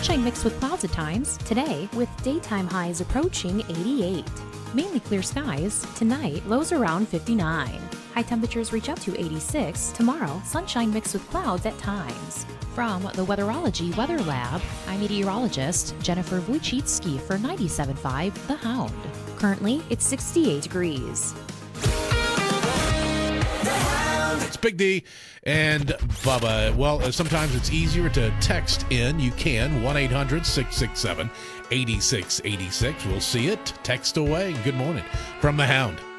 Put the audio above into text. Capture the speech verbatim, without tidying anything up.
Sunshine mixed with clouds at times today, with daytime highs approaching eighty-eight. Mainly clear skies. Tonight, lows around fifty-nine. High temperatures reach up to eighty-six. Tomorrow, sunshine mixed with clouds at times. From the Weatherology Weather Lab, I'm meteorologist Jennifer Wojcicki for ninety-seven point five The Hound. Currently, it's sixty-eight degrees. It's Big D and Bubba. Well, sometimes it's easier to text in. You can, one eight hundred six six seven eight six eight six. We'll see it. Text away. Good morning from The Hound.